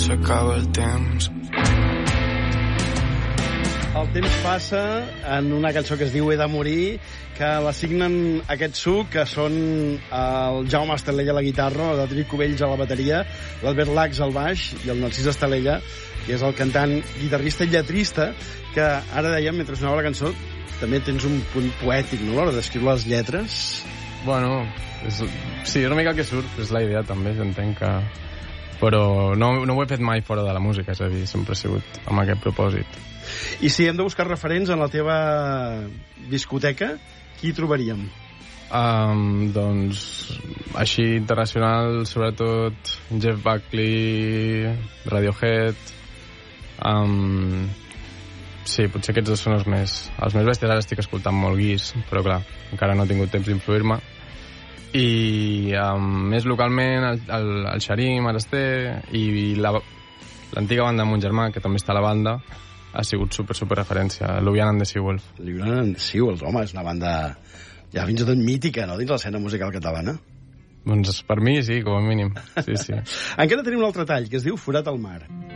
s'acaba el temps. El temps passa en una cançó que es diu He de morir, que l'assignen aquest suc, que són el Jaume Estalella a la guitarra, el David Cubells a la bateria, l'Albert Lax al baix i el Narcís Estalella, que és el cantant, guitarrista i lletrista, que ara dèiem, mentre sonava la cançó, també tens un punt poètic, no?, a l'hora d'escriure les lletres. Bueno, sí, és una mica el que surt, és la idea també, entenc que... Però no ho he fet mai fora de la música, és a dir, sempre he sigut amb aquest propòsit. I si hem de buscar referents en la teva discoteca, qui hi trobaríem? Doncs, així internacional, sobretot Jeff Buckley, Radiohead... sí, potser aquests dos són els més bèsties. Ara estic escoltant molt guis, però clar, encara no he tingut temps d'influir-me. I més localment el Xarim, Arasté, i l'antiga banda de mon germà, que també està a la banda, ha sigut super referència, Lubian and the Seawolf. Lubian and the Seawolf, home, és una banda ja fins i tot mítica, no?, dins l'escena musical catalana. Doncs per mi sí, com a mínim. Sí. Encara tenim un altre tall, que es diu Forat al mar.